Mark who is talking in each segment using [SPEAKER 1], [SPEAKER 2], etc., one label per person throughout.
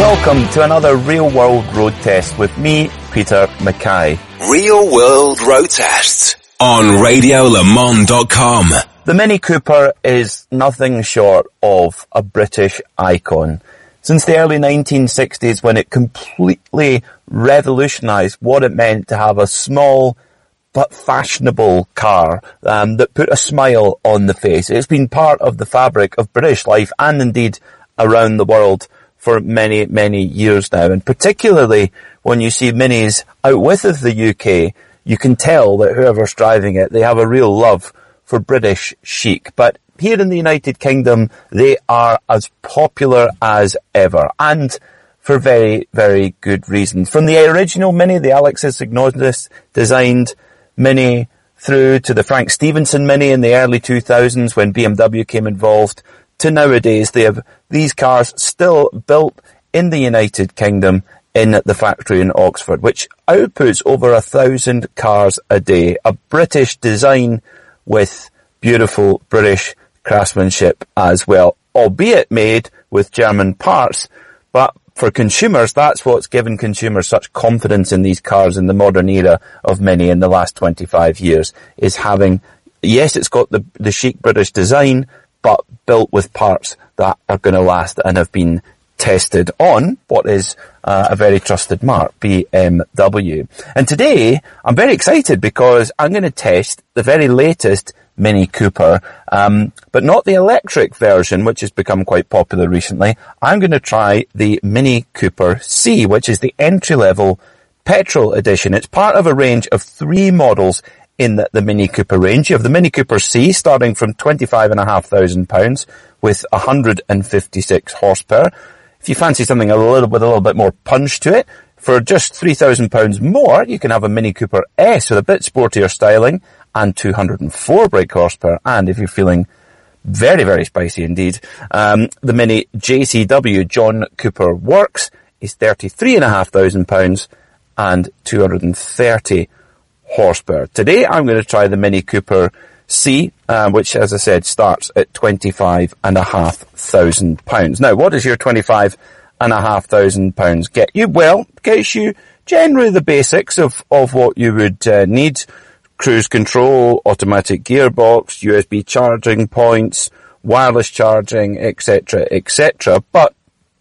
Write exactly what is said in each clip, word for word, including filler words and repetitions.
[SPEAKER 1] Welcome to another Real World Road Test with me, Peter Mackay.
[SPEAKER 2] Real World Road Tests on radio le mans dot com.
[SPEAKER 1] The Mini Cooper is nothing short of a British icon. Since the early nineteen sixties, when it completely revolutionised what it meant to have a small but fashionable car um, that put a smile on the face, it's been part of the fabric of British life and indeed around the world for many, many years now. And particularly when you see Minis out with of the U K, you can tell that whoever's driving it, they have a real love for British chic. But here in the United Kingdom, they are as popular as ever, and for very, very good reasons. From the original Mini, the Alexis Ignotus designed Mini, through to the Frank Stevenson Mini in the early two thousands when B M W came involved, to nowadays, they have these cars still built in the United Kingdom in the factory in Oxford, which outputs over a thousand cars a day. A British design with beautiful British craftsmanship as well, albeit made with German parts. But for consumers, that's what's given consumers such confidence in these cars in the modern era of Mini in the last twenty-five years, is having, yes, it's got the, the chic British design, but built with parts that are going to last and have been tested on what is uh, a very trusted mark, B M W. And today, I'm very excited because I'm going to test the very latest Mini Cooper, um, but not the electric version, which has become quite popular recently. I'm going to try the Mini Cooper C, which is the entry-level petrol edition. It's part of a range of three models in the, the Mini Cooper range. You have the Mini Cooper C starting from twenty-five and a half thousand pounds with one hundred fifty-six horsepower. If you fancy something a little with a little bit more punch to it, for just three thousand pounds more, you can have a Mini Cooper S with a bit sportier styling and two hundred four brake horsepower. And if you're feeling very, very spicy indeed, um, the Mini J C W John Cooper Works is thirty-three and a half thousand pounds and two hundred thirty horsepower. Today I'm going to try the Mini Cooper C, uh, which, as I said, starts at twenty-five and a half thousand pounds. Now, what does your twenty-five and a half thousand pounds get you? Well, it gets you generally the basics of, of what you would uh, need. Cruise control, automatic gearbox, U S B charging points, wireless charging, et cetera, et cetera. But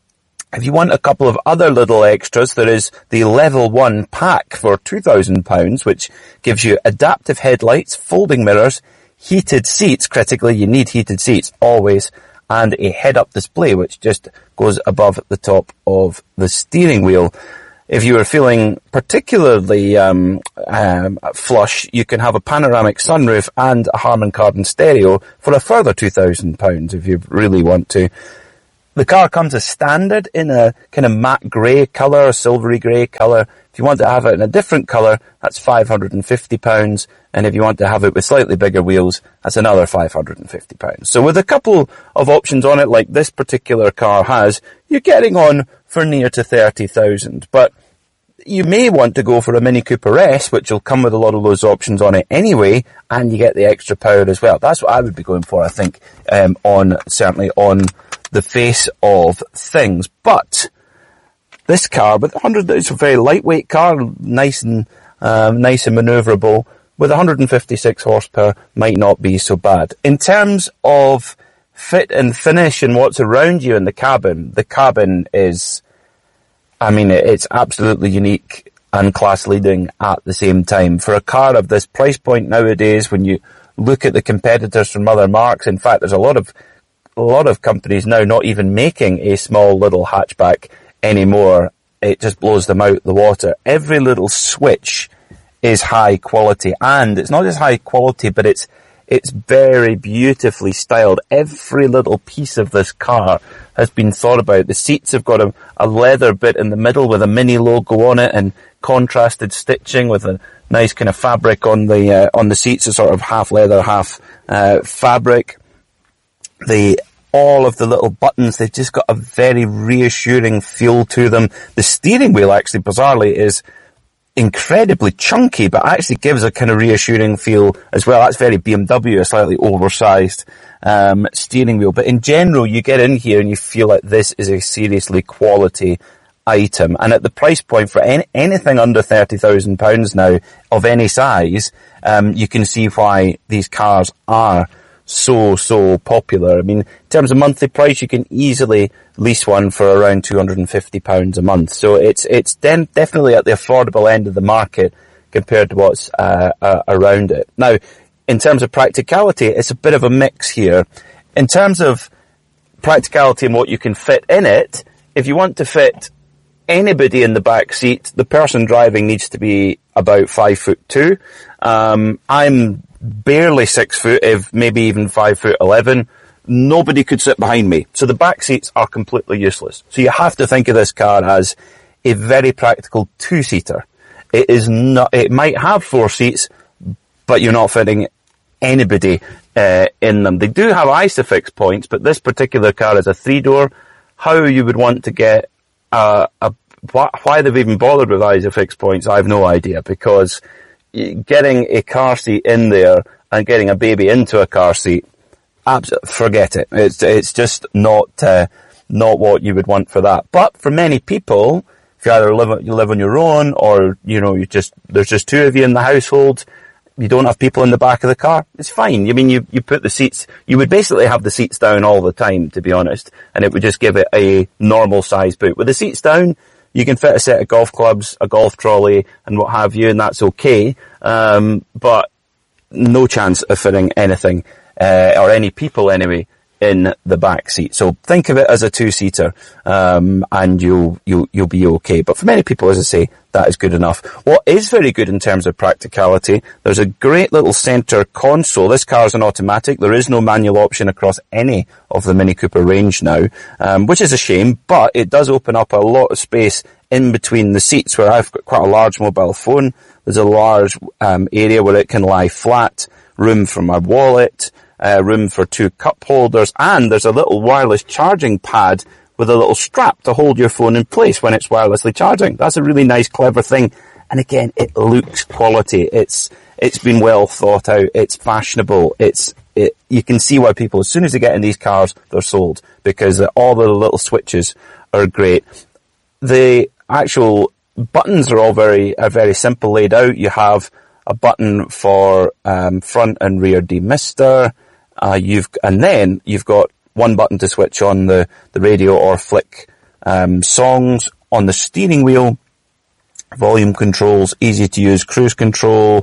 [SPEAKER 1] if you want a couple of other little extras, there is the level one pack for two thousand pounds, which gives you adaptive headlights, folding mirrors, heated seats. Critically, you need heated seats always, and a head-up display, which just goes above the top of the steering wheel. If you are feeling particularly um, um, flush, you can have a panoramic sunroof and a Harman Kardon stereo for a further two thousand pounds if you really want to. The car comes as standard in a kind of matte grey colour, a silvery grey colour. If you want to have it in a different colour, that's five hundred fifty pounds. And if you want to have it with slightly bigger wheels, that's another five hundred fifty pounds. So with a couple of options on it, like this particular car has, you're getting on for near to thirty thousand. But you may want to go for a Mini Cooper S, which will come with a lot of those options on it anyway, and you get the extra power as well. That's what I would be going for, I think, um, on certainly on the face of things. But this car, with one hundred, it's a very lightweight car, nice and um, nice and manoeuvrable, with one hundred fifty-six horsepower, might not be so bad. In terms of fit and finish and what's around you in the cabin, the cabin is, I mean, it's absolutely unique and class leading at the same time. For a car of this price point nowadays, when you look at the competitors from other marques, in fact, there's a lot of a lot of companies now not even making a small little hatchback anymore. It just blows them out the water. Every little switch is high quality, and it's not just high quality, but it's it's very beautifully styled. Every little piece of this car has been thought about. The seats have got a, a leather bit in the middle with a Mini logo on it and contrasted stitching with a nice kind of fabric on the uh, on the seats, a sort of half leather, half uh, fabric. The all of the little buttons, they've just got a very reassuring feel to them. The steering wheel, actually, bizarrely, is incredibly chunky, but actually gives a kind of reassuring feel as well. That's very B M W, a slightly oversized um, steering wheel. But in general, you get in here and you feel like this is a seriously quality item. And at the price point for any, anything under thirty thousand pounds now of any size, um, you can see why these cars are so, so popular. I mean, in terms of monthly price, you can easily lease one for around two hundred fifty pounds a month. So it's, it's de- definitely at the affordable end of the market compared to what's uh, uh, around it. Now, in terms of practicality, it's a bit of a mix here. In terms of practicality and what you can fit in it, if you want to fit anybody in the back seat, the person driving needs to be about five foot two. Um, I'm barely six foot, if maybe even five foot eleven. Nobody could sit behind me. So the back seats are completely useless. So you have to think of this car as a very practical two-seater. It is not, it might have four seats, but you're not fitting anybody uh, in them. They do have ISOFIX points, but this particular car is a three-door. How you would want to get uh, a why, why they've even bothered with ISOFIX points, I have no idea, because getting a car seat in there and getting a baby into a car seat, absolutely forget it. It's it's just not uh, not what you would want for that. But for many people, if you either live you live on your own, or you know you just there's just two of you in the household, you don't have people in the back of the car, it's fine. I mean, you you put the seats, you would basically have the seats down all the time, to be honest, and it would just give it a normal size boot. With the seats down, you can fit a set of golf clubs, a golf trolley, and what have you, and that's okay. Um, but no chance of fitting anything, uh, or any people anyway, in the back seat. So think of it as a two-seater, um, and you'll, you'll, you'll be okay. But for many people, as I say, that is good enough. What is very good in terms of practicality, there's a great little center console. This car is an automatic. There is no manual option across any of the Mini Cooper range now, um, which is a shame, but it does open up a lot of space in between the seats, where I've got quite a large mobile phone. There's a large um, area where it can lie flat, room for my wallet, Uh, room for two cup holders, and there's a little wireless charging pad with a little strap to hold your phone in place when it's wirelessly charging. That's a really nice, clever thing. And again, it looks quality. It's it's been well thought out. It's fashionable. It's it. You can see why people, as soon as they get in these cars, they're sold, because all the little switches are great. The actual buttons are all very are very simple laid out. You have a button for um, front and rear demister. Uh, you've, and then you've got one button to switch on the, the radio or flick, um, songs. On the steering wheel, volume controls, easy to use cruise control,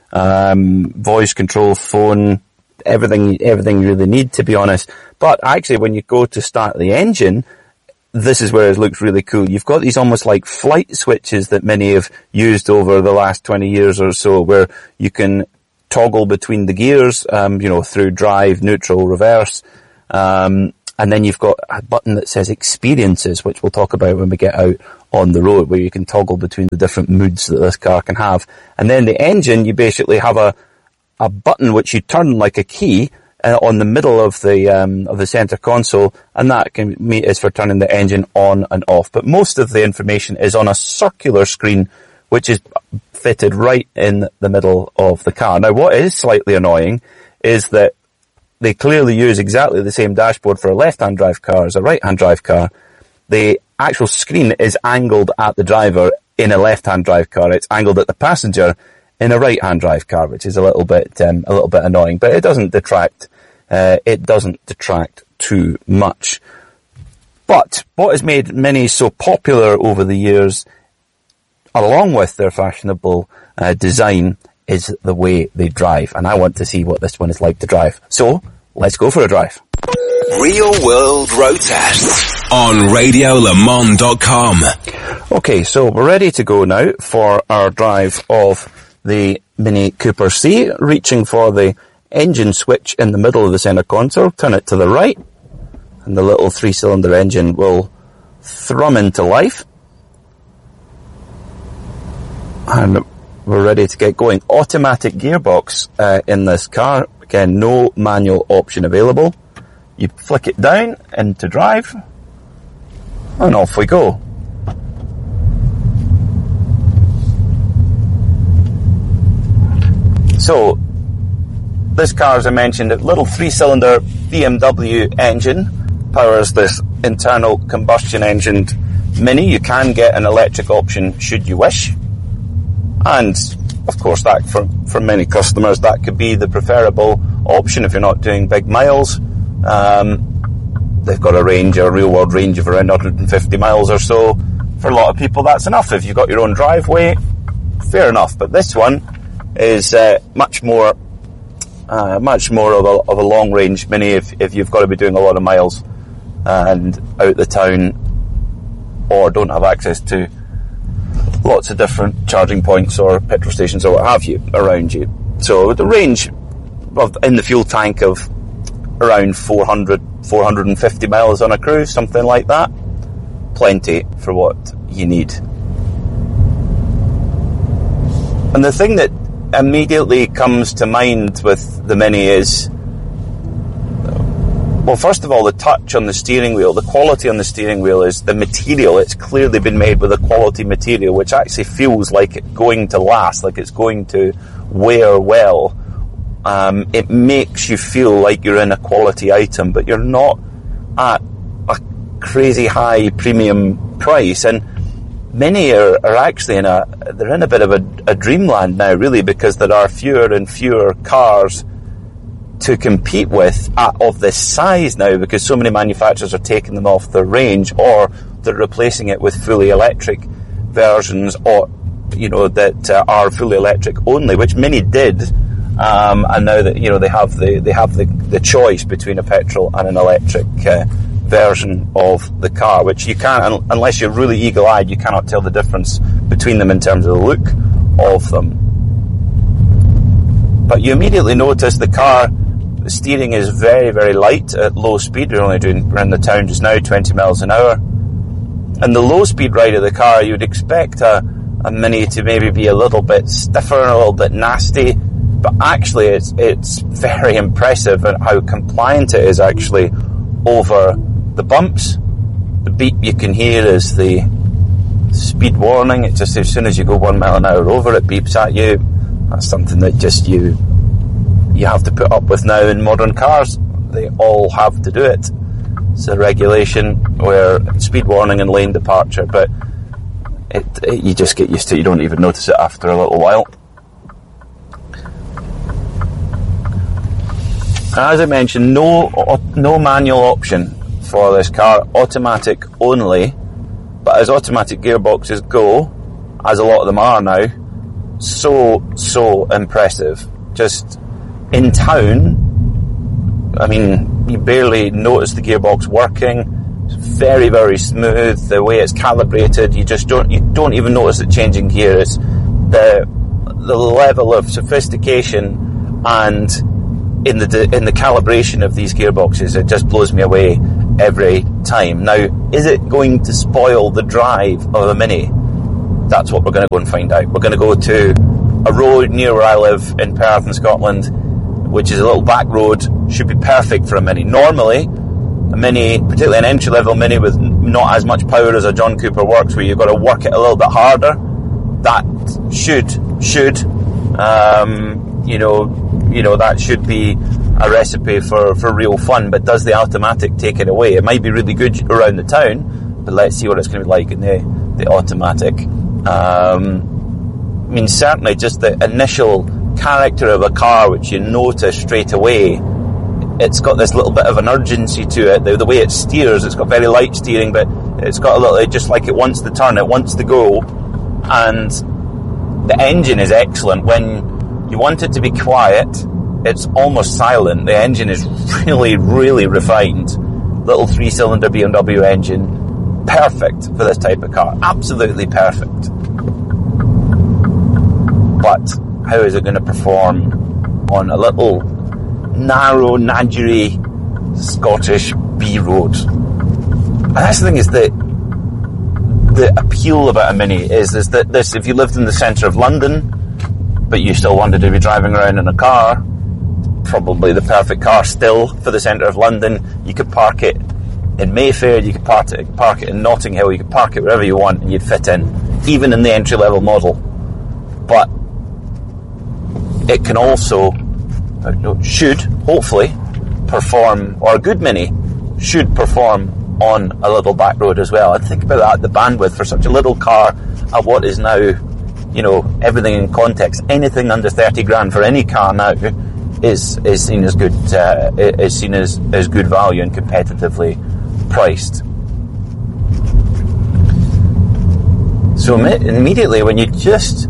[SPEAKER 1] um, voice control, phone, everything, everything you really need, to be honest. But actually, when you go to start the engine, this is where it looks really cool. You've got these almost like flight switches that many have used over the last twenty years or so, where you can toggle between the gears, um, you know, through drive, neutral, reverse. Um, and then you've got a button that says experiences, which we'll talk about when we get out on the road, where you can toggle between the different moods that this car can have. And then the engine, you basically have a, a button which you turn like a key uh, on the middle of the, um, of the center console. And that can be, is for turning the engine on and off. But most of the information is on a circular screen, which is fitted right in the middle of the car. Now, what is slightly annoying is that they clearly use exactly the same dashboard for a left-hand drive car as a right-hand drive car. The actual screen is angled at the driver in a left-hand drive car. It's angled at the passenger in a right-hand drive car, which is a little bit um, a little bit annoying. But it doesn't detract. Uh, it doesn't detract too much. But what has made Mini so popular over the years, along with their fashionable uh, design, is the way they drive. And I want to see what this one is like to drive. So, let's go for a drive.
[SPEAKER 2] Real World Road Tests on radio le mans dot com.
[SPEAKER 1] Okay, so we're ready to go now for our drive of the Mini Cooper C, reaching for the engine switch in the middle of the center console. Turn it to the right, and the little three-cylinder engine will thrum into life. And we're ready to get going. Automatic gearbox uh, in this car. Again, no manual option available. You flick it down into drive, and off we go. So, this car, as I mentioned, a little three-cylinder B M W engine powers this internal combustion engined Mini. You can get an electric option should you wish. And, of course, that for, for many customers, that could be the preferable option if you're not doing big miles. Um, they've got a range, a real-world range of around one hundred fifty miles or so. For a lot of people, that's enough. If you've got your own driveway, fair enough. But this one is uh, much more uh, much more of a, of a long-range Mini if, if you've got to be doing a lot of miles and out the town or don't have access to lots of different charging points or petrol stations or what have you around you. So the range of, in the fuel tank of around four hundred, four hundred fifty miles on a cruise, something like that. Plenty for what you need. And the thing that immediately comes to mind with the Mini is, well, first of all, the touch on the steering wheel, the quality on the steering wheel is the material. It's clearly been made with a quality material, which actually feels like it's going to last, like it's going to wear well. Um, it makes you feel like you're in a quality item, but you're not at a crazy high premium price. And Mini are, are actually in a, they're in a bit of a, a dreamland now, really, because there are fewer and fewer cars to compete with at, of this size now, because so many manufacturers are taking them off their range, or they're replacing it with fully electric versions, or, you know, that uh, are fully electric only, which Mini did. Um, and now that, you know, they have the, they have the, the choice between a petrol and an electric, uh, version of the car, which you can't, unless you're really eagle-eyed, you cannot tell the difference between them in terms of the look of them. But you immediately notice the car, the steering is very, very light at low speed. We're only doing around the town just now, twenty miles an hour. And the low speed ride of the car, you would expect a, a Mini to maybe be a little bit stiffer, a little bit nasty, but actually it's, it's very impressive at how compliant it is actually over the bumps. The beep you can hear is the speed warning. It just, as soon as you go one mile an hour over, it beeps at you. That's something that just you you have to put up with now in modern cars. They all have to do it. It's a regulation where speed warning and lane departure, but it, it, you just get used to it. You don't even notice it after a little while. As I mentioned, no no manual option for this car, automatic only. But as automatic gearboxes go, as a lot of them are now, so, so impressive. Just in town, I mean, you barely notice the gearbox working. It's very, very smooth. The way it's calibrated, you just don't, you don't even notice it changing gear. It's the, the level of sophistication and in the, in the calibration of these gearboxes, it just blows me away every time. Now, is it going to spoil the drive of a Mini? That's what we're going to go and find out. We're going to go to a road near where I live in Perth in Scotland, which is a little back road, should be perfect for a Mini. Normally, a Mini, particularly an entry-level Mini with not as much power as a John Cooper Works, where you've got to work it a little bit harder, that should, should, um, you know, you know, that should be a recipe for, for real fun. But does the automatic take it away? It might be really good around the town, but let's see what it's going to be like in the, the automatic. Um, I mean, certainly just the initial character of a car, which you notice straight away, it's got this little bit of an urgency to it. The, the way it steers, it's got very light steering, but it's got a little, just like it wants to turn, it wants to go. And the engine is excellent. When you want it to be quiet, it's almost silent. The engine is really, really refined. Little three-cylinder B M W engine. Perfect for this type of car. Absolutely perfect. But how is it going to perform on a little narrow, nadgery Scottish B road? And that's the thing, is that the appeal about a Mini is, is that this, if you lived in the centre of London, but you still wanted to be driving around in a car, probably the perfect car still for the centre of London. You could park it in Mayfair, you could park it, park it in Notting Hill, you could park it wherever you want and you'd fit in, even in the entry-level model. But it can also, should, hopefully, perform, or a good many, should perform on a little back road as well. And think about that, the bandwidth for such a little car at what is now, you know, everything in context. Anything under thirty grand for any car now is is seen as good, uh, is seen as, as good value and competitively priced. So immediately when you just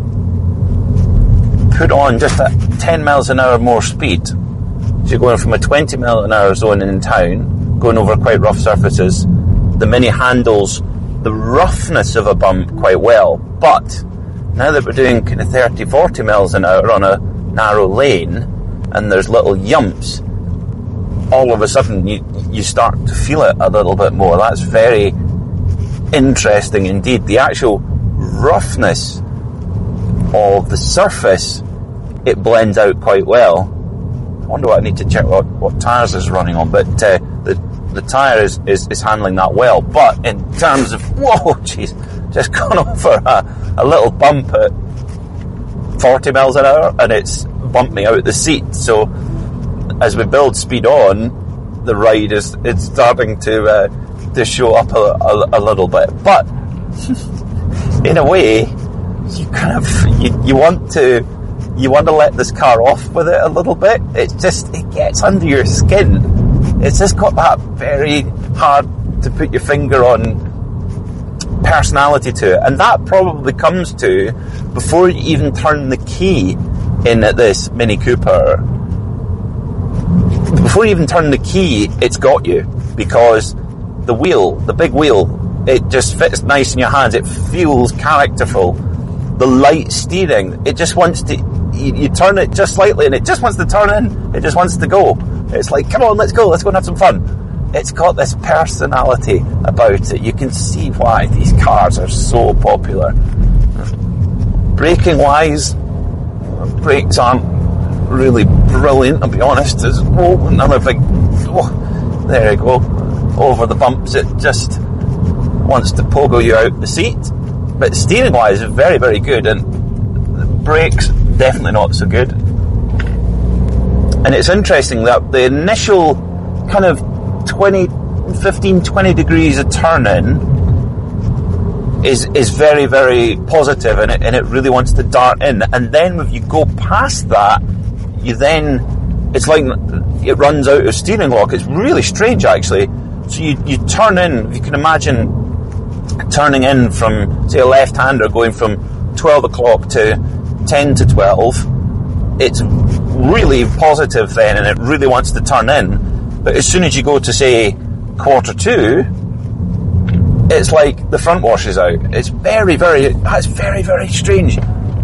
[SPEAKER 1] put on just a ten miles an hour more speed, so you're going from a twenty mile an hour zone in town, going over quite rough surfaces, the Mini handles the roughness of a bump quite well, but now that we're doing kind of thirty, forty miles an hour on a narrow lane, and there's little yumps, all of a sudden you, you start to feel it a little bit more. That's very interesting indeed. The actual roughness of the surface, it blends out quite well. I wonder what I need to check what, what tyres is running on, but uh, the the tyre is, is, is handling that well. But in terms of, whoa, jeez, just gone over a, a little bump at forty miles an hour, and it's bumped me out the seat. So as we build speed on, the ride is it's starting to uh, to show up a, a, a little bit. But in a way, you kind of you, you want to you want to let this car off with it a little bit. It's just it gets under your skin. It's just got that very hard to put your finger on personality to it, and that probably comes to before you even turn the key in at this Mini Cooper. Before you even turn the key, it's got you, because the wheel, the big wheel, it just fits nice in your hands. It feels characterful. The light steering, it just wants to, you, you turn it just slightly and it just wants to turn in, it just wants to go. It's like, come on, let's go, let's go and have some fun. It's got this personality about it. You can see why these cars are so popular. Braking wise, brakes aren't really brilliant, I'll be honest. There's oh, another big, oh, there you go, over the bumps. It just wants to pogo you out the seat. But steering wise, it's very, very good, and the brakes, definitely not so good. And it's interesting that the initial kind of twenty, fifteen, twenty degrees of turn in is is very, very positive, and it, and it really wants to dart in. And then if you go past that, you then, it's like it runs out of steering lock. It's really strange, actually. So you, you turn in, if you can imagine turning in from, say, a left-hander going from twelve o'clock to ten to twelve, it's really positive then, and it really wants to turn in. But as soon as you go to, say, quarter two, it's like the front washes out. It's very, very, that's very, very strange.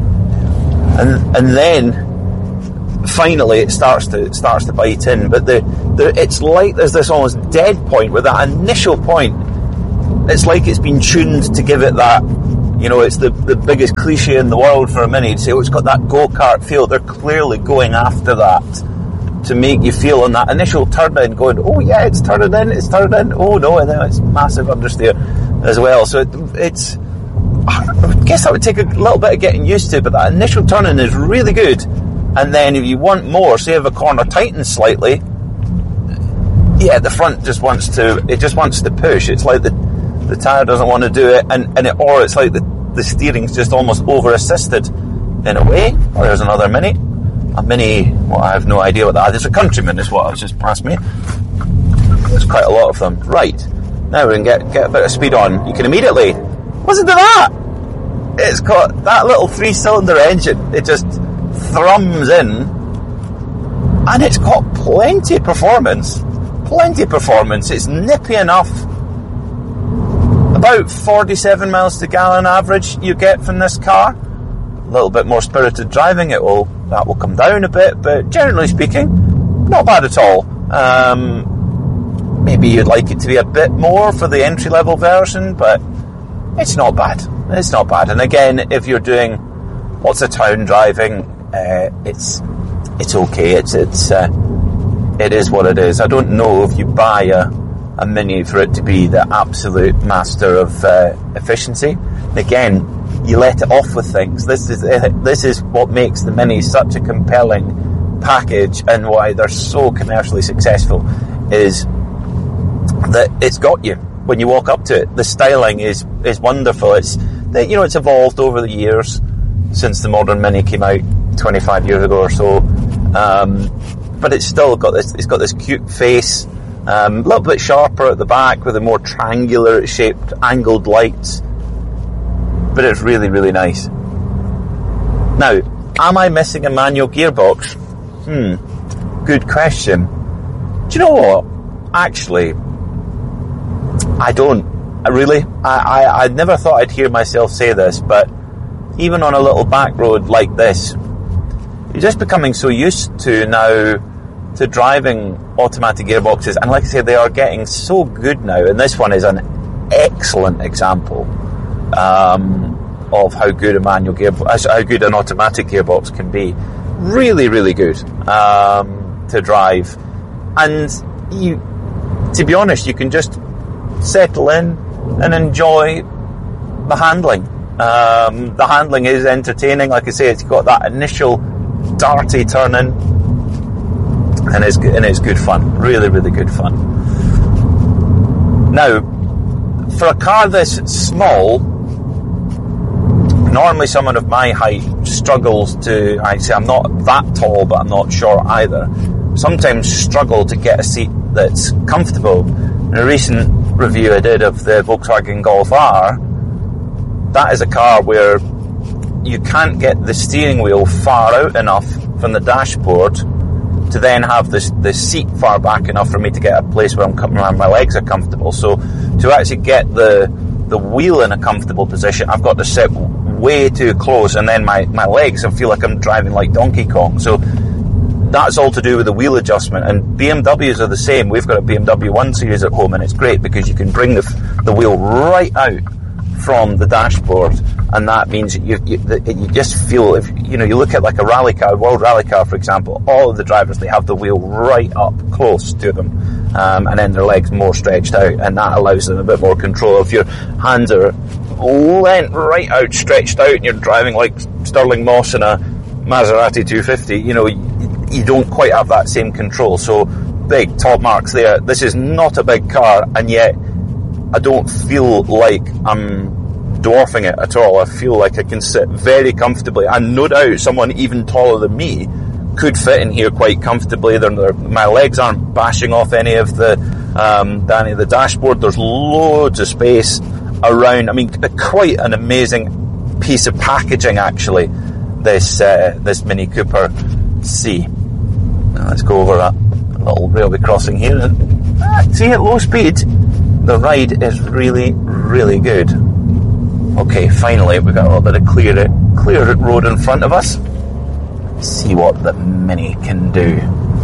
[SPEAKER 1] And and then finally it starts to it starts to bite in. But the, the it's like there's this almost dead point with that initial point. It's like it's been tuned to give it that, you know, it's the, the biggest cliche in the world for a Mini to say, oh, it's got that go-kart feel. They're clearly going after that to make you feel on that initial turn in going, oh yeah, it's turning in, it's turning in, oh no, and then it's massive understeer as well. So it, it's, I guess that would take a little bit of getting used to, but that initial turn in is really good. And then if you want more, say if a corner tightens slightly, yeah, the front just wants to, it just wants to push. It's like the, the tyre doesn't want to do it, and, and it, or it's like the, the steering's just almost over-assisted in a way. Oh, there's another Mini. A Mini, well, I have no idea what that is. It's a Countryman is what has just passed me. There's quite a lot of them. Right, now we can get, get a bit of speed on. You can immediately, listen to that! It's got that little three-cylinder engine. It just thrums in, and it's got plenty of performance. Plenty of performance. It's nippy enough. About forty-seven miles to gallon average you get from this car. A little bit more spirited driving, it will that will come down a bit, but generally speaking, not bad at all. Um, maybe you'd like it to be a bit more for the entry level version, but it's not bad. It's not bad. And again, if you're doing lots of town driving, uh, it's it's okay. It's it's uh, it is what it is. I don't know if you buy a a Mini for it to be the absolute master of uh, efficiency. And again, you let it off with things. This is uh, this is what makes the Mini such a compelling package, and why they're so commercially successful, is that it's got you when you walk up to it. The styling is is wonderful. It's you know it's evolved over the years since the modern Mini came out twenty-five years ago or so, um, but it's still got this. It's got this cute face, um, a little bit sharper at the back with a more triangular shaped angled lights. But it's really, really nice. Now, am I missing a manual gearbox? Hmm, good question. Do you know what? Actually, I don't. I really, I, I, I never thought I'd hear myself say this, but even on a little back road like this, you're just becoming so used to now to driving automatic gearboxes, and like I say, they are getting so good now, and this one is an excellent example um, of how good a manual gearbox, how good an automatic gearbox can be. Really, really good um, to drive, and you, to be honest, you can just settle in and enjoy the handling. Um, the handling is entertaining. Like I say, it's got that initial darty turn in, and it's and it's good fun. Really, really good fun. Now, for a car this small, normally someone of my height struggles to. I say I'm not that tall, but I'm not short either. Sometimes struggle to get a seat that's comfortable. In a recent review I did of the Volkswagen Golf R, that is a car where you can't get the steering wheel far out enough from the dashboard to then have the, the seat far back enough for me to get a place where, I'm, where my legs are comfortable. So to actually get the the wheel in a comfortable position, I've got to sit way too close, and then my, my legs, I feel like I'm driving like Donkey Kong. So that's all to do with the wheel adjustment, and B M Ws are the same. We've got a B M W one Series at home, and it's great because you can bring the, the wheel right out from the dashboard, and that means you, you you just feel, if you know, you look at like a rally car, a world rally car for example, all of the drivers, they have the wheel right up close to them, um, and then their legs more stretched out, and that allows them a bit more control. If your hands are lent right out, stretched out, and you're driving like Stirling Moss in a Maserati two fifty, you know, you don't quite have that same control. So big top marks there. This is not a big car, and yet I don't feel like I'm dwarfing it at all. I feel like I can sit very comfortably, and no doubt someone even taller than me could fit in here quite comfortably. They're, they're, my legs aren't bashing off any of the um, any of the dashboard. There's loads of space around. I mean, quite an amazing piece of packaging actually, this uh, this Mini Cooper C. Now let's go over a little railway crossing here, and ah, see, at low speed the ride is really, really good. Okay, finally we've got a little bit of clear, clear road in front of us. Let's see what the Mini can do.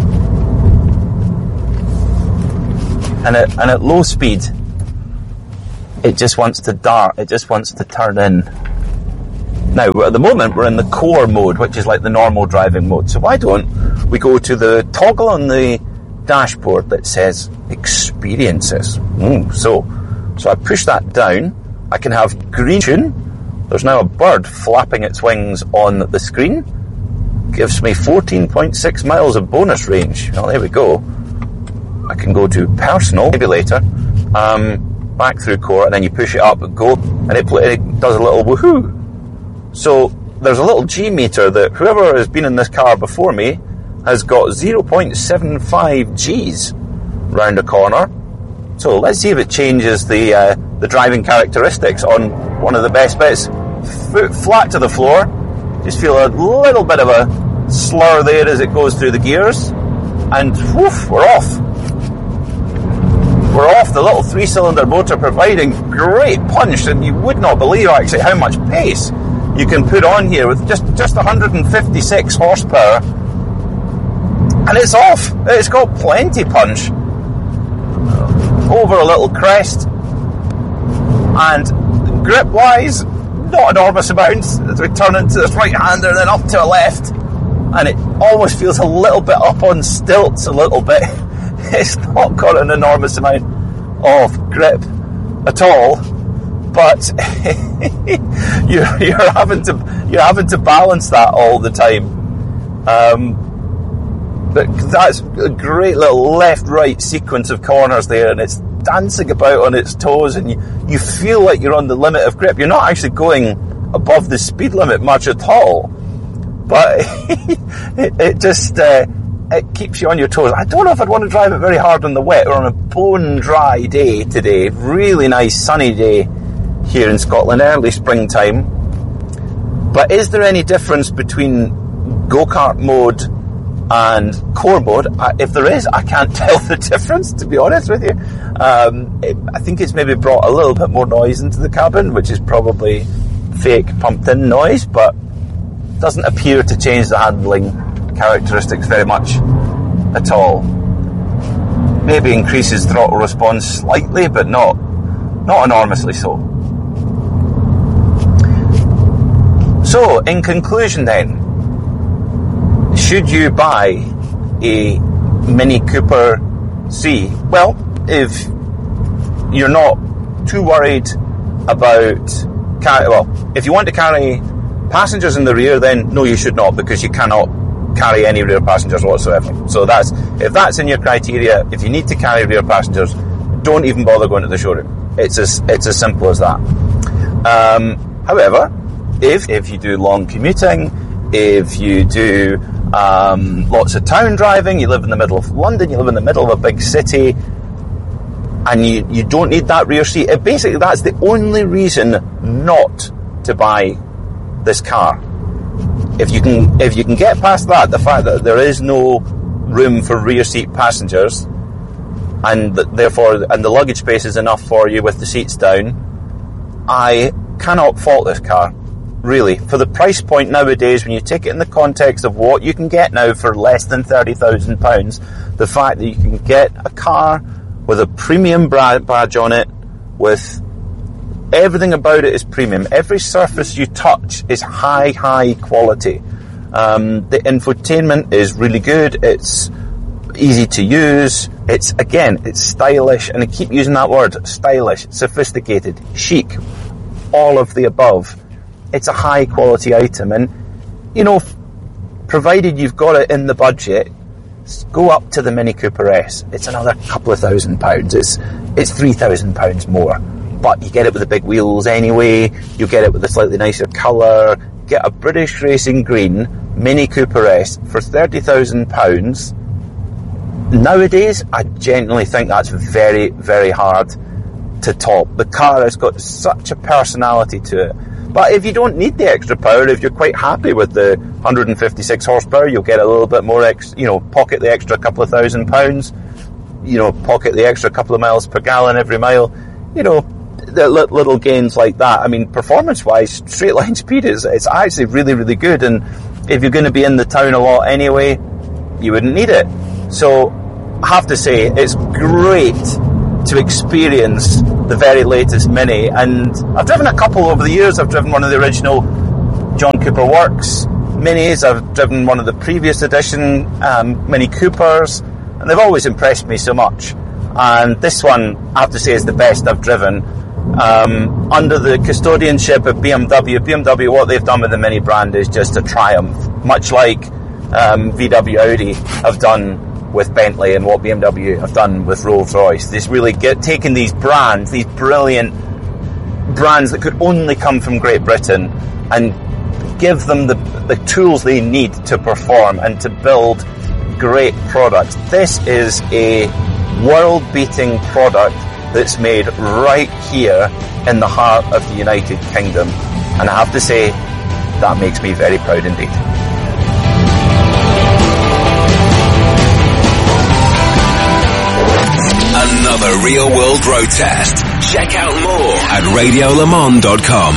[SPEAKER 1] And at, and at low speed, it just wants to dart, it just wants to turn in. Now, at the moment, we're in the core mode, which is like the normal driving mode. So why don't we go to the toggle on the dashboard that says experiences. Ooh, so, so I push that down. I can have green tune. There's now a bird flapping its wings on the screen. Gives me fourteen point six miles of bonus range. Well, there we go. I can go to personal, maybe later. Um, back through core, and then you push it up and go, and it, it does a little woohoo. So there's a little G meter that whoever has been in this car before me has got zero point seven five G's round the corner. So let's see if it changes the uh, the driving characteristics on one of the best bits. Foot flat to the floor. Just feel a little bit of a slur there as it goes through the gears. And woof, we're off. We're off. The little three-cylinder motor providing great punch, and you would not believe actually how much pace you can put on here with just, just one hundred fifty-six horsepower. And it's off. It's got plenty punch. Over a little crest. And grip-wise, not enormous amounts. As we turn into this right-hander and then up to a left. And it almost feels a little bit up on stilts, a little bit. It's not got an enormous amount of grip at all. but you're, you're having to you're having to balance that all the time. Um, but that's a great little left-right sequence of corners there, and it's dancing about on its toes, and you, you feel like you're on the limit of grip. You're not actually going above the speed limit much at all, but it, it just uh, it keeps you on your toes. I don't know if I'd want to drive it very hard on the wet or on a bone dry day today. Really nice sunny day here in Scotland, early springtime. But is there any difference between go-kart mode and core mode? I, if there is, I can't tell the difference, to be honest with you. Um, it, I think it's maybe brought a little bit more noise into the cabin, which is probably fake pumped-in noise, but doesn't appear to change the handling characteristics very much at all. Maybe increases throttle response slightly, but not not enormously so. So, in conclusion then, should you buy a Mini Cooper C? Well, if you're not too worried about, car- well, if you want to carry passengers in the rear, then no, you should not, because you cannot carry any rear passengers whatsoever. So that's, if that's in your criteria, if you need to carry rear passengers, don't even bother going to the showroom. It's as, it's as simple as that. Um, however, if, if you do long commuting, if you do um, lots of town driving, you live in the middle of London, you live in the middle of a big city, and you, you don't need that rear seat, it basically that's the only reason not to buy this car. If you can, if you can get past that, the fact that there is no room for rear seat passengers, and therefore, and the luggage space is enough for you with the seats down, I cannot fault this car. Really, for the price point nowadays, when you take it in the context of what you can get now for less than thirty thousand pounds, the fact that you can get a car with a premium badge on it, with everything about it is premium. Every surface you touch is high, high quality. Um, the infotainment is really good. It's easy to use. It's, again, it's stylish, and I keep using that word, stylish, sophisticated, chic, all of the above. It's a high quality item, and, you know, provided you've got it in the budget, go up to the Mini Cooper S. It's another couple of thousand pounds. It's, it's three thousand pounds more. But you get it with the big wheels anyway, you get it with a slightly nicer colour, get a British Racing Green Mini Cooper S for thirty thousand pounds. Nowadays, I genuinely think that's very, very hard to top. The car has got such a personality to it. But if you don't need the extra power, if you're quite happy with the one hundred fifty-six horsepower, you'll get a little bit more, ex- you know, pocket the extra couple of thousand pounds, you know, pocket the extra couple of miles per gallon every mile, you know, the little gains like that. I mean, performance-wise, straight line speed is it's actually really, really good. And if you're going to be in the town a lot anyway, you wouldn't need it. So I have to say, it's great to experience the very latest Mini. And I've driven a couple over the years. I've driven one of the original John Cooper Works Minis. I've driven one of the previous edition um, Mini Coopers, and they've always impressed me so much. And this one, I have to say, is the best I've driven. Um, under the custodianship of B M W, B M W, what they've done with the Mini brand is just a triumph, much like um, V W Audi have done with Bentley and what B M W have done with Rolls-Royce. They've really get, taken these brands, these brilliant brands that could only come from Great Britain, and give them the, the tools they need to perform and to build great products. This is a world-beating product that's made right here in the heart of the United Kingdom, and I have to say that makes me very proud indeed.
[SPEAKER 2] Another Real World Road Test. Check out more at radio le mans dot com.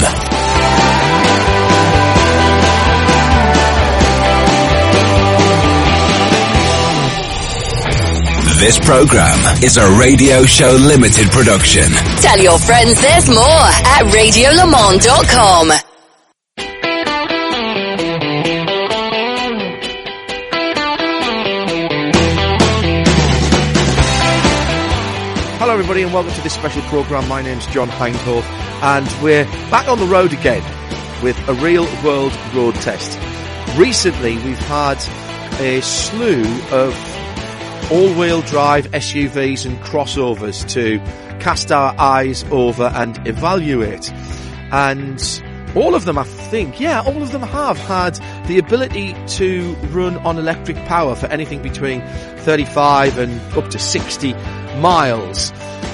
[SPEAKER 2] This program is a Radio Show Limited production.
[SPEAKER 3] Tell your friends there's more at radio le mans dot com.
[SPEAKER 4] Hello Hello everybody and welcome to this special programme. My name's John Hindhoff and we're back on the road again with a real world road test. Recently we've had a slew of all-wheel drive S U Vs and crossovers to cast our eyes over and evaluate. And all of them, I think, yeah, all of them have had the ability to run on electric power for anything between thirty-five and up to sixty miles.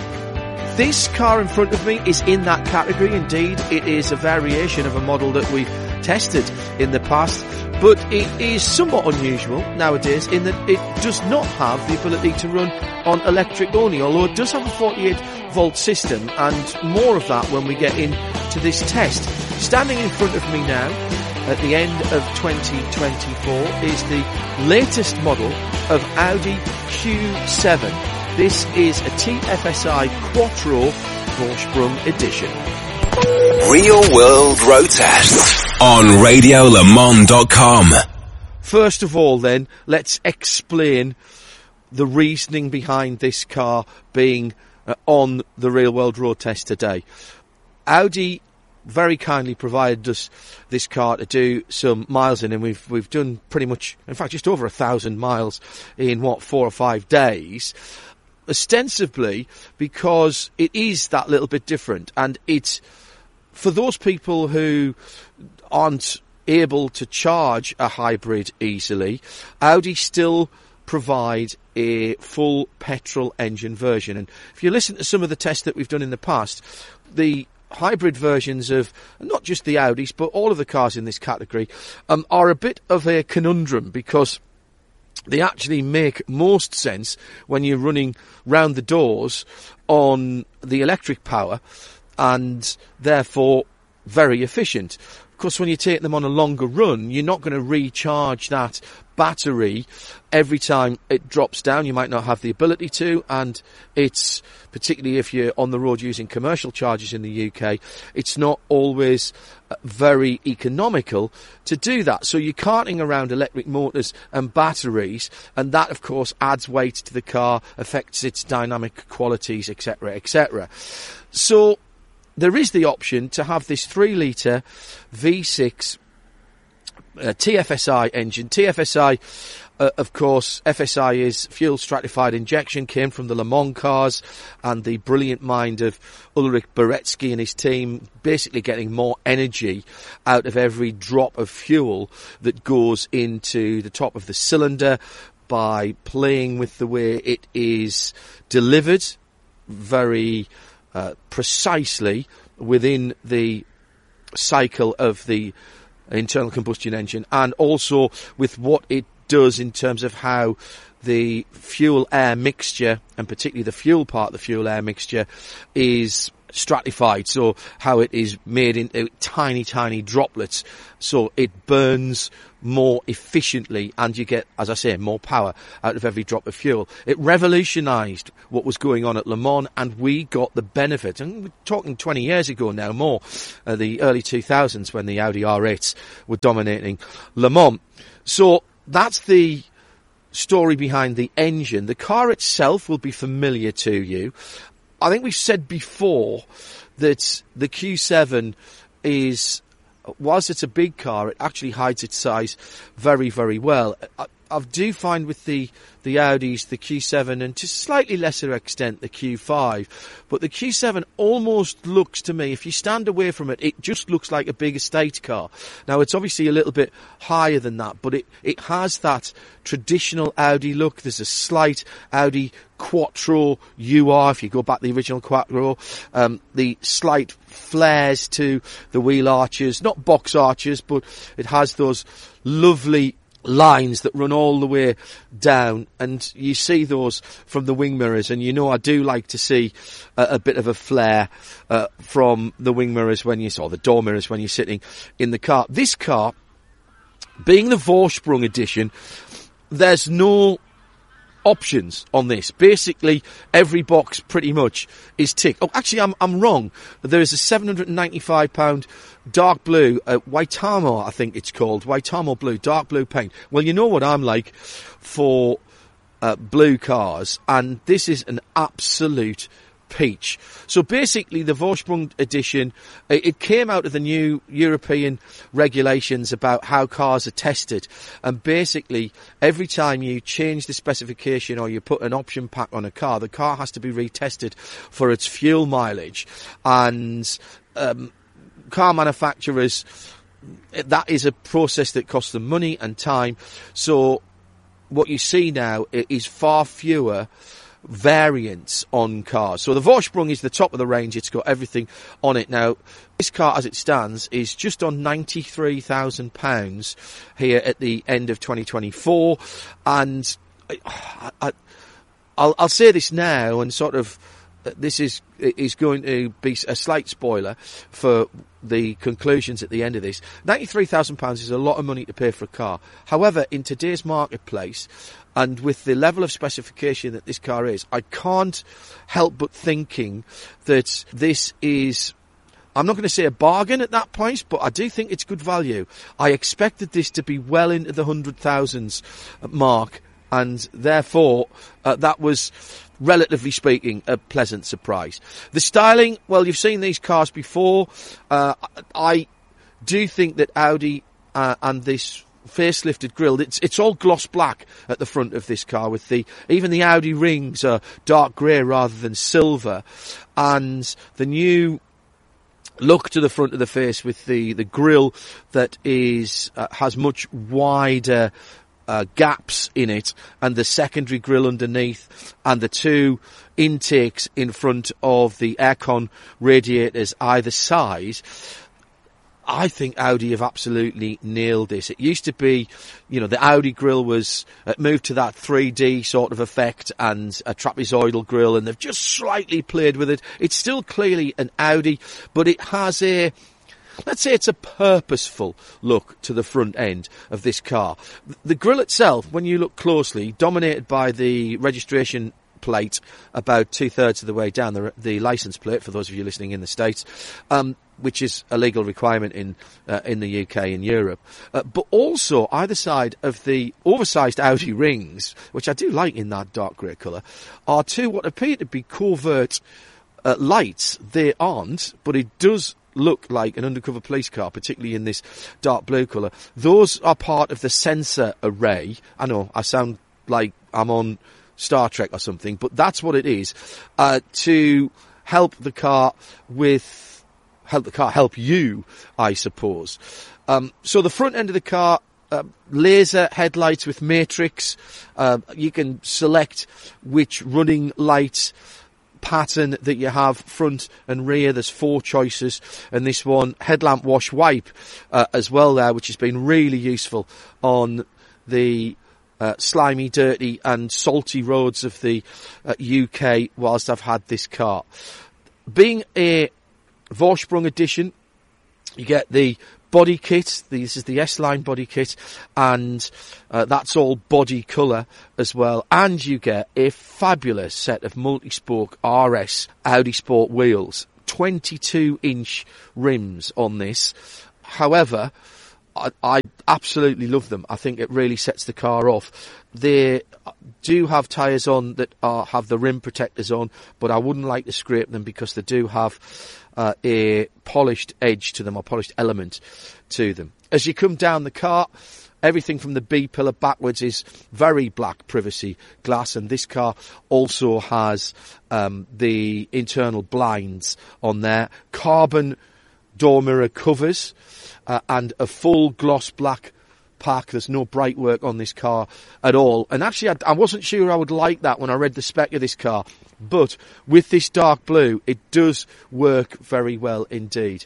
[SPEAKER 4] This car in front of me is in that category. Indeed, it is a variation of a model that we've tested in the past, but it is somewhat unusual nowadays in that it does not have the ability to run on electric only, although it does have a forty-eight volt system, and more of that when we get into this test. Standing in front of me now at the end of twenty twenty-four is the latest model of Audi Q seven. This is a T F S I Quattro Vorsprung edition.
[SPEAKER 2] Real World Road Test on radio le mans dot com.
[SPEAKER 4] First of all then, let's explain the reasoning behind this car being uh, on the Real World Road Test today. Audi very kindly provided us this car to do some miles in, and we've we've done pretty much, in fact, just over a thousand miles in what, four or five days. Ostensibly because it is that little bit different, and it's for those people who aren't able to charge a hybrid easily. Audi still provide a full petrol engine version, and if you listen to some of the tests that we've done in the past, the hybrid versions of not just the Audis but all of the cars in this category um, are a bit of a conundrum, because they actually make most sense when you're running round the doors on the electric power, and therefore very efficient. Of course, when you take them on a longer run, you're not going to recharge that battery every time it drops down. You might not have the ability to, and it's, particularly if you're on the road using commercial chargers in the U K, it's not always very economical to do that. So you're carting around electric motors and batteries, and that of course adds weight to the car, affects its dynamic qualities, etc, et cetera. So there is the option to have this three litre V six uh, T F S I engine. T F S I, uh, of course, F S I is fuel stratified injection, came from the Le Mans cars, and the brilliant mind of Ulrich Beretsky and his team, basically getting more energy out of every drop of fuel that goes into the top of the cylinder by playing with the way it is delivered very Uh, precisely within the cycle of the internal combustion engine, and also with what it does in terms of how the fuel-air mixture, and particularly the fuel part of the fuel-air mixture, is stratified, so how it is made into tiny, tiny droplets, so it burns more efficiently, and you get, as I say, more power out of every drop of fuel. It revolutionised what was going on at Le Mans, and we got the benefit. And we're talking twenty years ago now, more, uh, the early two thousands, when the Audi R eights were dominating Le Mans. So that's the story behind the engine. The car itself will be familiar to you. I think we've said before that the Q seven is, whilst it's a big car, it actually hides its size very, very well. I, I do find with the, the Audis, the Q seven, and to a slightly lesser extent the Q five, but the Q seven almost looks to me, if you stand away from it, it just looks like a big estate car. Now, it's obviously a little bit higher than that, but it, it has that traditional Audi look. There's a slight Audi Quattro U R, if you go back to the original Quattro, um, the slight flares to the wheel arches, not box arches, but it has those lovely lines that run all the way down, and you see those from the wing mirrors, and you know I do like to see a, a bit of a flare uh, from the wing mirrors when you or the door mirrors when you're sitting in the car. This car, being the Vorsprung edition, there's no options on this. Basically, every box pretty much is ticked. Oh, actually, I'm I'm wrong. There is a seven hundred ninety-five pound dark blue, uh, Waitamo, I think it's called, Waitamo blue, dark blue paint. Well, you know what I'm like for uh, blue cars, and this is an absolute peach. So basically the Vorsprung edition, it came out of the new European regulations about how cars are tested. And basically every time you change the specification or you put an option pack on a car, the car has to be retested for its fuel mileage. And um, car manufacturers, that is a process that costs them money and time. So what you see now is far fewer variants on cars. So the Vorsprung is the top of the range. It's got everything on it. Now, this car as it stands is just on ninety-three thousand pounds here at the end of twenty twenty-four. And I, I, I'll, I'll say this now, and sort of this is is going to be a slight spoiler for the conclusions at the end of this. ninety-three thousand pounds is a lot of money to pay for a car. However, in today's marketplace, and with the level of specification that this car is, I can't help but thinking that this is, I'm not going to say a bargain at that price, but I do think it's good value. I expected this to be well into the hundred thousands mark, and therefore uh, that was, relatively speaking, a pleasant surprise. The styling, well, you've seen these cars before. Uh, I do think that Audi uh, and this facelifted grille, it's it's all gloss black at the front of this car, with the even the Audi rings are dark grey rather than silver, and the new look to the front of the face with the the grille that is uh, has much wider Uh, gaps in it, and the secondary grille underneath, and the two intakes in front of the aircon radiators either side. I think Audi have absolutely nailed this. It used to be, you know, the Audi grille was uh, moved to that three D sort of effect and a trapezoidal grille, and they've just slightly played with it. It's still clearly an Audi, but it has a, let's say it's a purposeful look to the front end of this car. The grille itself, when you look closely, dominated by the registration plate about two-thirds of the way down, the, the license plate, for those of you listening in the States, um, which is a legal requirement in uh, in the U K and Europe. Uh, but also, either side of the oversized Audi rings, which I do like in that dark grey colour, are two what appear to be covert uh, lights. They aren't, but it does look like an undercover police car, particularly in this dark blue colour. Those are part of the sensor array. I know, I sound like I'm on Star Trek or something, but that's what it is, uh, to help the car with, help the car, help you, I suppose. Um, so the front end of the car, uh, laser headlights with matrix. Uh, you can select which running light pattern that you have, front and rear. There's four choices, and this one, headlamp wash wipe uh, as well there, which has been really useful on the uh, slimy, dirty and salty roads of the uh, U K whilst I've had this car. Being a Vorsprung edition, you get the body kit. This is the S-Line body kit, and uh, that's all body colour as well. And you get a fabulous set of multi-spoke R S Audi Sport wheels, twenty-two inch rims on this. However, I, I absolutely love them. I think it really sets the car off. They do have tyres on that are, have the rim protectors on, but I wouldn't like to scrape them because they do have uh, a polished edge to them, or polished element to them. As you come down the car, everything from the B pillar backwards is very black privacy glass, and this car also has um, the internal blinds on there, carbon door mirror covers, uh, and a full gloss black pack. There's no bright work on this car at all, and actually I, I wasn't sure I would like that when I read the spec of this car, but with this dark blue it does work very well indeed.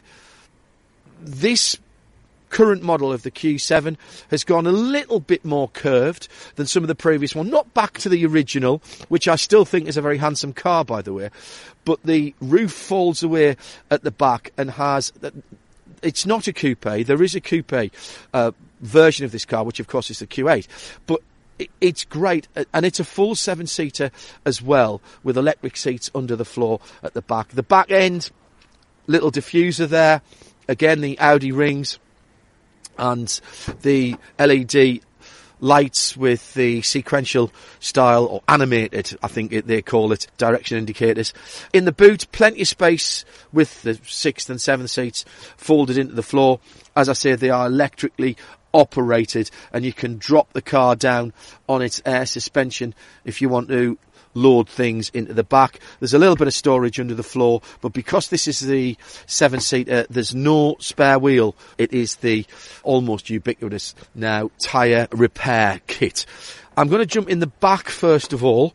[SPEAKER 4] This current model of the Q seven has gone a little bit more curved than some of the previous one, not back to the original, which I still think is a very handsome car, by the way, but the roof folds away at the back and has, it's not a coupe, there is a coupe uh, version of this car, which of course is the Q eight, but it's great, and it's a full seven-seater as well, with electric seats under the floor at the back. The back end, little diffuser there, again the Audi rings, and the L E D lights with the sequential style, or animated, I think it, they call it, direction indicators. In the boot, plenty of space with the sixth and seventh seats folded into the floor. As I say, they are electrically operated, and you can drop the car down on its air suspension if you want to load things into the back. There's a little bit of storage under the floor, but because this is the seven-seater, there's no spare wheel. It is the almost ubiquitous now tyre repair kit. I'm going to jump in the back first of all.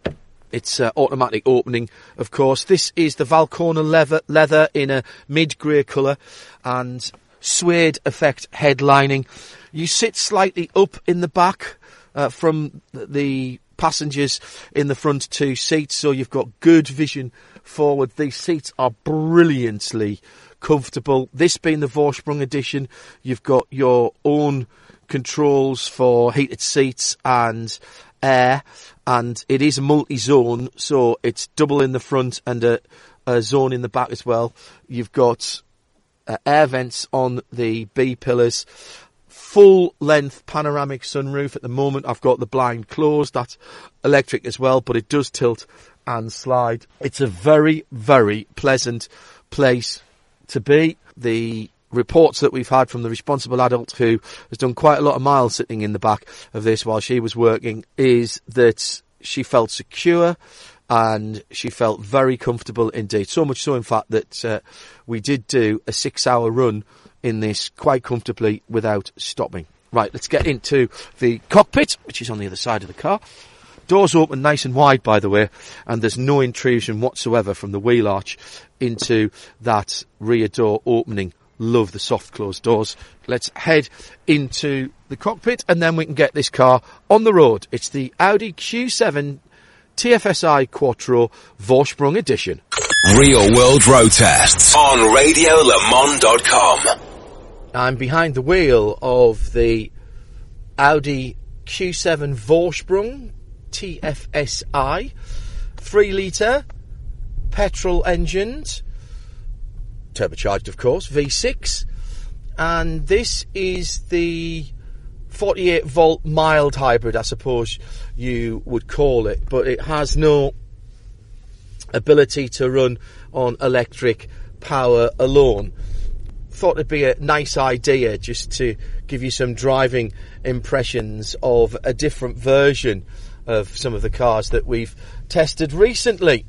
[SPEAKER 4] It's uh, automatic opening, of course. This is the Valcona leather, leather in a mid-grey colour and suede effect headlining. You sit slightly up in the back uh, from the passengers in the front two seats, so you've got good vision forward. These seats are brilliantly comfortable. This being the Vorsprung edition, you've got your own controls for heated seats and air, and it is multi-zone, so it's double in the front and a, a zone in the back as well. You've got uh, air vents on the B pillars. Full-length panoramic sunroof. At the moment, I've got the blind closed. That's electric as well, but it does tilt and slide. It's a very, very pleasant place to be. The reports that we've had from the responsible adult who has done quite a lot of miles sitting in the back of this while she was working is that she felt secure and she felt very comfortable indeed. So much so, in fact, that uh, we did do a six-hour run in this quite comfortably without stopping. Right, let's get into the cockpit, which is on the other side of the car. Doors open nice and wide, by the way, and there's no intrusion whatsoever from the wheel arch into that rear door opening. Love the soft closed doors. Let's head into the cockpit and then we can get this car on the road. It's the Audi Q seven T F S I Quattro Vorsprung edition.
[SPEAKER 2] Real World Road Tests on radio le mans dot com.
[SPEAKER 4] I'm behind the wheel of the Audi Q seven Vorsprung T F S I, three litre, petrol engined, turbocharged of course, V six, and this is the forty-eight volt mild hybrid, I suppose you would call it, but it has no ability to run on electric power alone. Thought it'd be a nice idea just to give you some driving impressions of a different version of some of the cars that we've tested recently.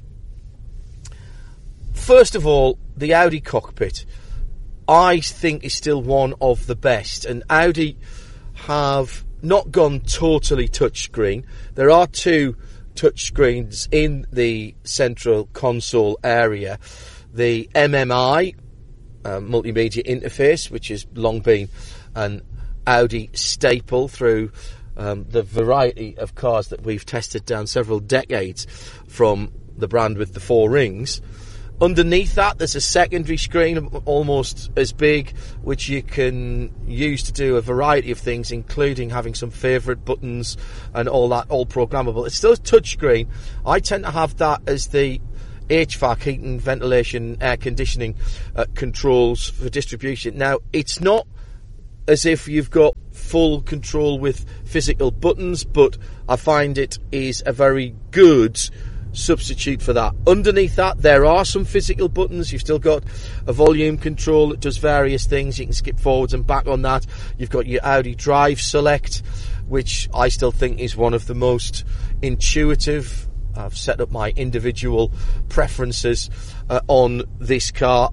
[SPEAKER 4] First of all, the Audi cockpit, I think, is still one of the best, and Audi have not gone totally touchscreen. There are two touchscreens in the central console area. The M M I, uh, multimedia interface, which has long been an Audi staple through um, the variety of cars that we've tested down several decades from the brand with the four rings. Underneath that, there's a secondary screen almost as big, which you can use to do a variety of things, including having some favourite buttons and all that, all programmable. It's still a touchscreen. I tend to have that as the H V A C, heating, ventilation, air conditioning uh, controls for distribution. Now, it's not as if you've got full control with physical buttons, but I find it is a very good substitute for that. Underneath that, there are some physical buttons. You've still got a volume control that does various things. You can skip forwards and back on that. You've got your Audi Drive Select, which I still think is one of the most intuitive. I've set up my individual preferences uh, on this car.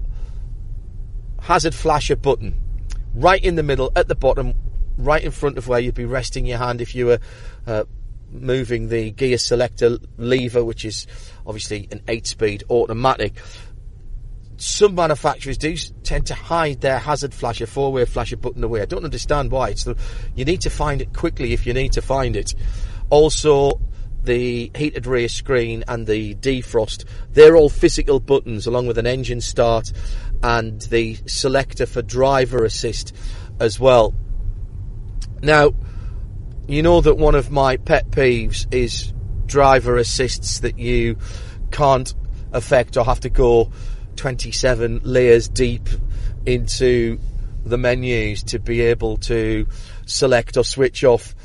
[SPEAKER 4] Hazard flasher button right in the middle at the bottom, right in front of where you'd be resting your hand if you were uh, moving the gear selector lever, which is obviously an eight-speed automatic. Some manufacturers do tend to hide their hazard flasher, four-way flasher button away. I don't understand why. It's the, you need to find it quickly if you need to find it. Also, the heated rear screen and the defrost, they're all physical buttons, along with an engine start and the selector for driver assist as well. Now, you know that one of my pet peeves is driver assists that you can't affect or have to go twenty-seven layers deep into the menus to be able to select or switch off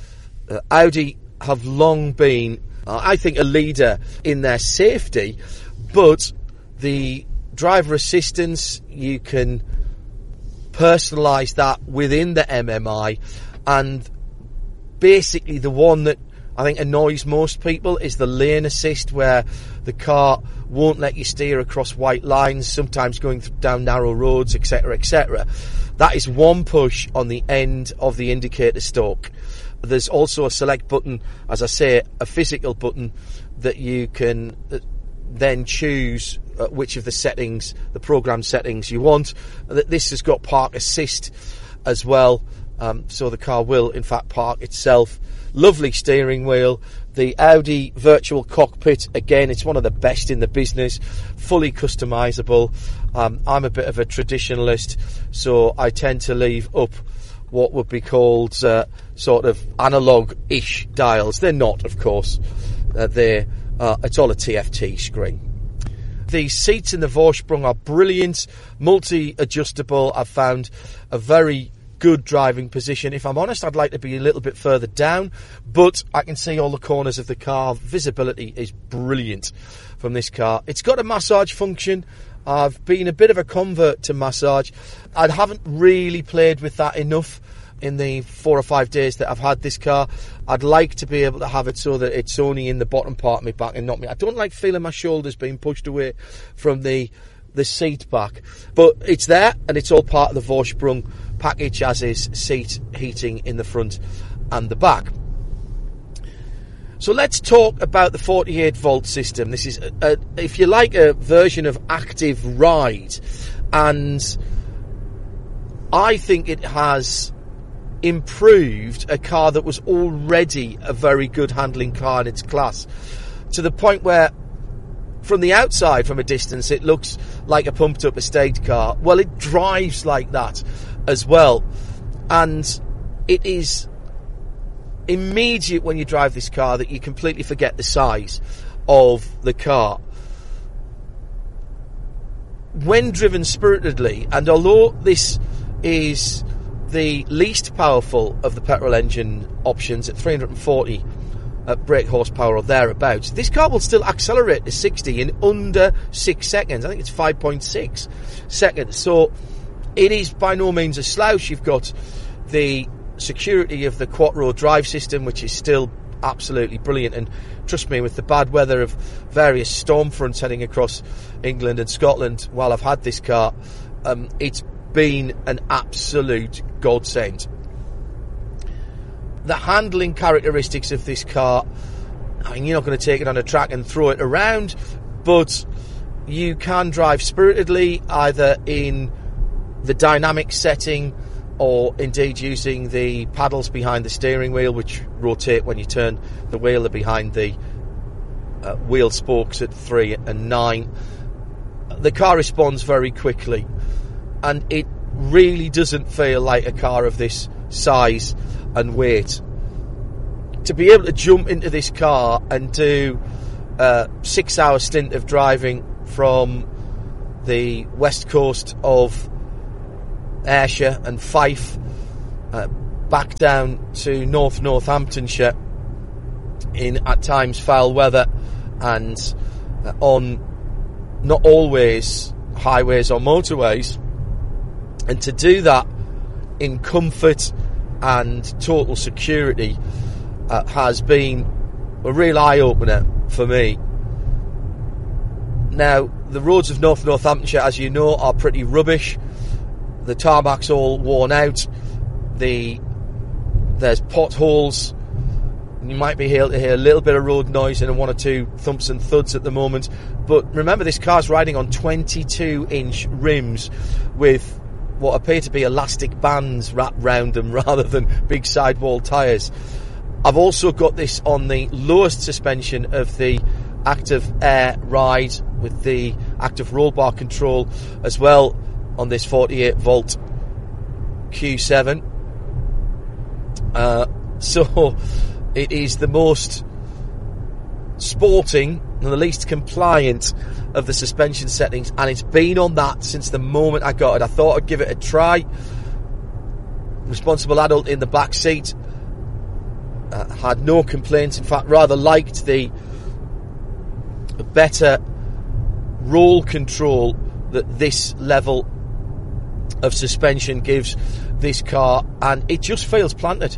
[SPEAKER 4] Uh, Audi have long been, uh, I think, a leader in their safety, but the driver assistance, you can personalise that within the M M I, and basically the one that I think annoys most people is the lane assist, where the car won't let you steer across white lines, sometimes going down narrow roads, etc, et cetera. That is one push on the end of the indicator stalk. There's also a select button, as I say, a physical button that you can then choose uh, which of the settings, the program settings you want. This has got park assist as well, um, so the car will in fact park itself. Lovely steering wheel. The Audi virtual cockpit, again, it's one of the best in the business, fully customizable. Um, I'm a bit of a traditionalist, so I tend to leave up what would be called uh, sort of analog-ish dials. They're not, of course. Uh, they're, uh, it's all a T F T screen. The seats in the Vorsprung are brilliant, multi-adjustable. I've found a very good driving position. If I'm honest, I'd like to be a little bit further down, but I can see all the corners of the car. Visibility is brilliant from this car. It's got a massage function. I've been a bit of a convert to massage. I haven't really played with that enough in the four or five days that I've had this car. I'd like to be able to have it so that it's only in the bottom part of my back and not me. I don't like feeling my shoulders being pushed away from the the seat back, but it's there, and it's all part of the Vorsprung package, as is seat heating in the front and the back. So let's talk about the forty-eight volt system. This is, a, a, if you like, a version of Active Ride, and I think it has improved a car that was already a very good handling car in its class, to the point where from the outside, from a distance, it looks like a pumped up estate car. Well, it drives like that as well, and it is immediate when you drive this car that you completely forget the size of the car. When driven spiritedly, and although this is the least powerful of the petrol engine options at three hundred forty uh, brake horsepower or thereabouts, this car will still accelerate to sixty in under six seconds. I think it's five point six seconds. So it is by no means a slouch. You've got the security of the Quattro drive system, which is still absolutely brilliant, and trust me, with the bad weather of various storm fronts heading across England and Scotland while I've had this car, um, it's been an absolute godsend. The handling characteristics of this car, I mean, you're not going to take it on a track and throw it around, but you can drive spiritedly either in the dynamic setting or indeed using the paddles behind the steering wheel, which rotate when you turn the wheel. Are behind the uh, wheel spokes at three and nine. The car responds very quickly, and it really doesn't feel like a car of this size and weight. To be able to jump into this car and do a six hour stint of driving from the west coast of Ayrshire and Fife uh, back down to North Northamptonshire in at times foul weather and uh, on not always highways or motorways, and to do that in comfort and total security uh, has been a real eye-opener for me. Now, the roads of North Northamptonshire, as you know, are pretty rubbish. The tarmac's all worn out. The there's potholes. You might be able to hear a little bit of road noise and one or two thumps and thuds at the moment. But remember, this car's riding on twenty-two inch rims with what appear to be elastic bands wrapped round them rather than big sidewall tyres. I've also got this on the lowest suspension of the Active Air Ride with the active roll bar control as well on this forty-eight volt Q seven. Uh, so it is the most sporting and the least compliant of the suspension settings, and it's been on that since the moment I got it. I thought I'd give it a try. Responsible adult in the back seat. uh, had no complaints. In fact, rather liked the better roll control that this level of suspension gives this car, and it just feels planted.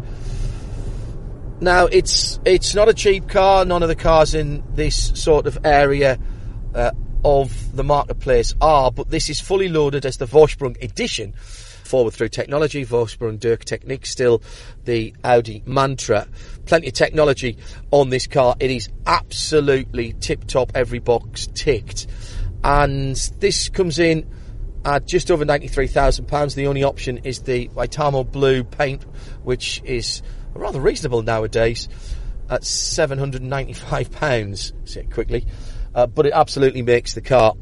[SPEAKER 4] Now, it's it's not a cheap car. None of the cars in this sort of area uh, of the marketplace are, but this is fully loaded as the Vorsprung edition. Forward through technology, Vorsprung durch Technik, still the Audi mantra. Plenty of technology on this car. It is absolutely tip-top, every box ticked. And this comes in at just over ninety-three thousand pounds. The only option is the Waitamo Blue paint, which is rather reasonable nowadays at seven hundred ninety-five pounds, say it quickly. Uh, but it absolutely makes the car.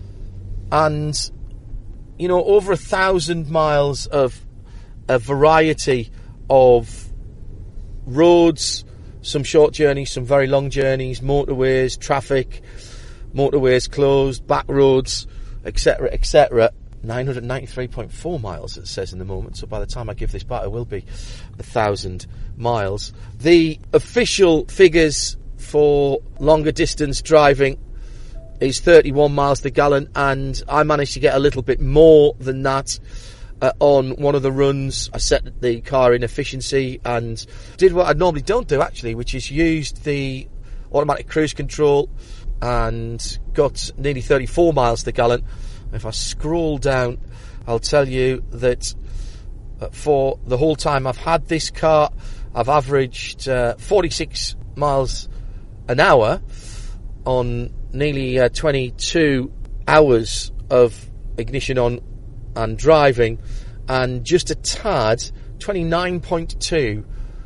[SPEAKER 4] And, you know, over a thousand miles of a variety of roads, some short journeys, some very long journeys, motorways, traffic, motorways closed, back roads, et cetera, et cetera. nine hundred ninety-three point four miles, it says in the moment, so by the time I give this back, it will be a thousand miles. The official figures for longer distance driving is thirty-one miles per gallon, and I managed to get a little bit more than that uh, on one of the runs. I set the car in efficiency and did what I normally don't do, actually, which is used the automatic cruise control and got nearly thirty-four miles per gallon. If I scroll down, I'll tell you that uh, for the whole time I've had this car, I've averaged uh, forty-six miles an hour on nearly uh, twenty-two hours of ignition on and driving, and just a tad, twenty-nine point two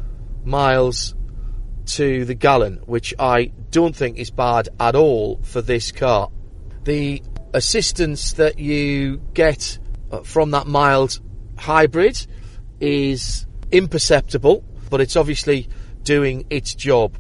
[SPEAKER 4] miles to the gallon, which I don't think is bad at all for this car. The assistance that you get from that mild hybrid is imperceptible, but it's obviously doing its job.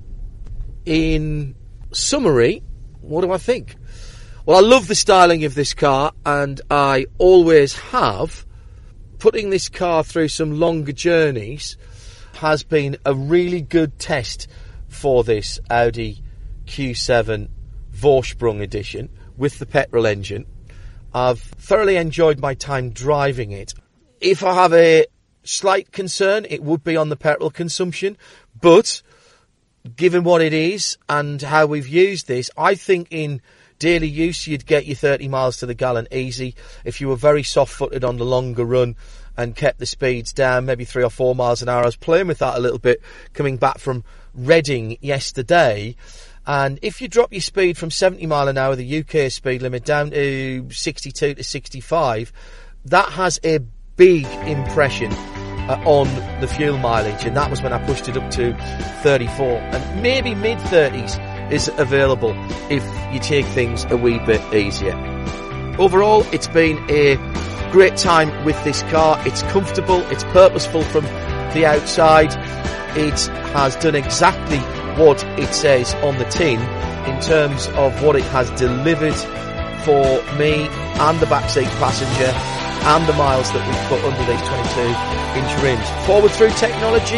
[SPEAKER 4] In summary, what do I think? Well, I love the styling of this car, and I always have. Putting this car through some longer journeys has been a really good test for this Audi Q seven Vorsprung edition with the petrol engine. I've thoroughly enjoyed my time driving it. If I have a slight concern, it would be on the petrol consumption, but given what it is and how we've used this, I think in daily use you'd get your thirty miles to the gallon easy. If you were very soft-footed on the longer run and kept the speeds down, maybe three or four miles an hour. I was playing with that a little bit coming back from Reading yesterday, and if you drop your speed from seventy mile an hour, the U K speed limit, down to sixty-two to sixty-five, that has a big impression uh, on the fuel mileage, and that was when I pushed it up to thirty-four, and maybe mid thirties is available if you take things a wee bit easier. Overall, it's been a great time with this car. It's comfortable, it's purposeful from the outside, it has done exactly what it says on the tin in terms of what it has delivered for me and the backseat passenger and the miles that we've put under these twenty-two inch rims. Forward through technology,